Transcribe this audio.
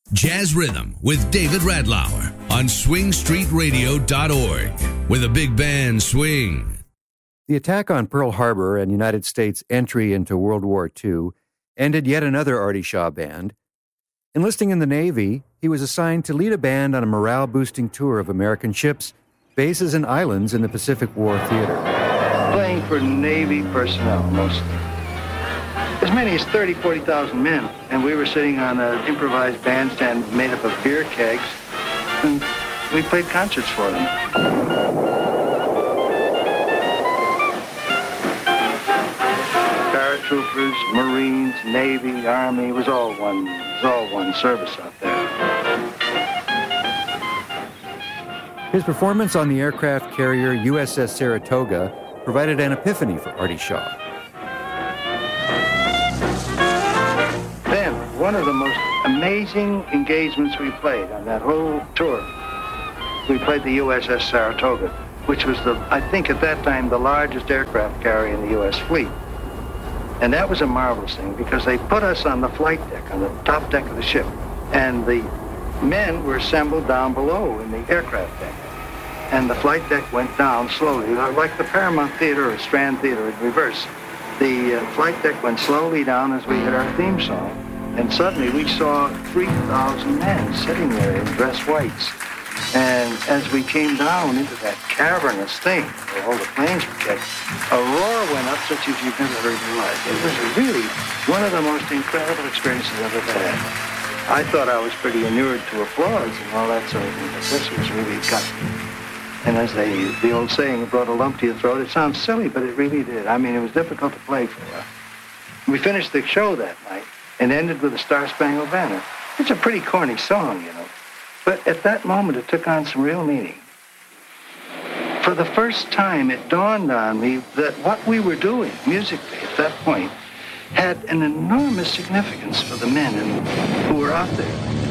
Jazz Rhythm with David Radlauer on swingstreetradio.org, where the big band swing. The attack on Pearl Harbor and United States' entry into World War II ended yet another Artie Shaw band. Enlisting in the Navy, he was assigned to lead a band on a morale-boosting tour of American ships, bases, and islands in the Pacific War Theater. Playing for Navy personnel, mostly. As many as 40,000 men, and we were sitting on an improvised bandstand made up of beer kegs, and we played concerts for them. Paratroopers, Marines, Navy, Army, it was all one service out there. His performance on the aircraft carrier USS Saratoga provided an epiphany for Artie Shaw. Then, one of the most amazing engagements we played on that whole tour, we played the USS Saratoga, which was I think at that time, the largest aircraft carrier in the U.S. fleet. And that was a marvelous thing because they put us on the flight deck, on the top deck of the ship. And the men were assembled down below in the aircraft deck. And the flight deck went down slowly, like the Paramount Theater or Strand Theater in reverse. The flight deck went slowly down as we hit our theme song. And suddenly we saw 3,000 men sitting there in dress whites. And as we came down into that cavernous thing where all the planes were kept, a roar went up such as you've never heard in your life. It was really one of the most incredible experiences I've ever had. I thought I was pretty inured to applause and all that sort of thing, but this was really gutsy. And as the old saying, it brought a lump to your throat. It sounds silly, but it really did. I mean, it was difficult to play for. We finished the show that night and ended with the Star-Spangled Banner. It's a pretty corny song, you know. But at that moment, it took on some real meaning. For the first time, it dawned on me that what we were doing musically at that point had an enormous significance for the men who were out there.